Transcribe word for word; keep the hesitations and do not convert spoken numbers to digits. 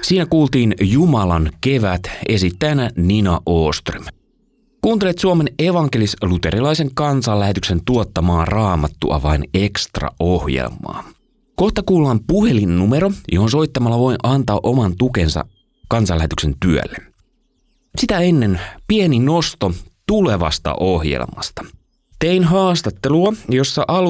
Siinä kuultiin Jumalan kevät esittäjänä Nina Åström. Kuuntelet Suomen evankelis-luterilaisen kansanlähetyksen tuottamaa Raamattua vain ekstra-ohjelmaa. Kohta kuullaan puhelinnumero, johon soittamalla voi antaa oman tukensa kansanlähetyksen työlle. Sitä ennen pieni nosto tulevasta ohjelmasta. Tein haastattelua, jossa alu